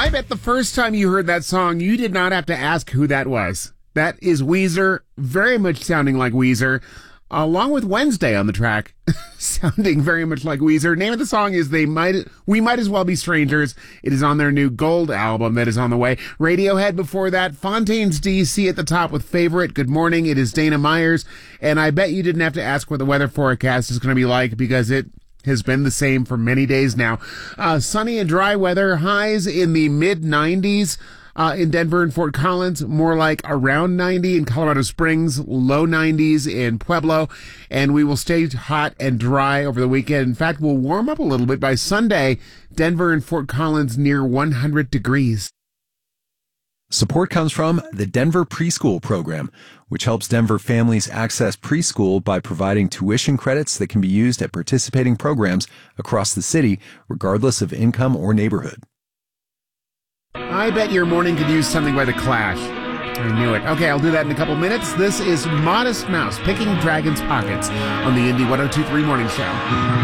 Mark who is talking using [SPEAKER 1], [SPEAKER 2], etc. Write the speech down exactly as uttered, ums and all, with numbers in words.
[SPEAKER 1] I bet the first time you heard that song, you did not have to ask who that was. That is Weezer, very much sounding like Weezer, along with Wednesday on the track, sounding very much like Weezer. Name of the song is They Might We Might As Well Be Strangers. It is on their new Gold album that is on the way. Radiohead before that, Fontaines D C at the top with Favorite. Good morning, it is Dana Myers, and I bet you didn't have to ask what the weather forecast is going to be like because it has been the same for many days now. Uh, sunny and dry weather, highs in the mid nineties. Uh, in Denver and Fort Collins, more like around ninety in Colorado Springs, low nineties in Pueblo, and we will stay hot and dry over the weekend. In fact, we'll warm up a little bit by Sunday. Denver and Fort Collins near one hundred degrees.
[SPEAKER 2] Support comes from the Denver Preschool Program, which helps Denver families access preschool by providing tuition credits that can be used at participating programs across the city, regardless of income or neighborhood.
[SPEAKER 1] I bet your morning could use something by The Clash. I knew it. Okay, I'll do that in a couple minutes. This is Modest Mouse, Picking Dragon's Pockets on the Indy one oh two point three Morning Show.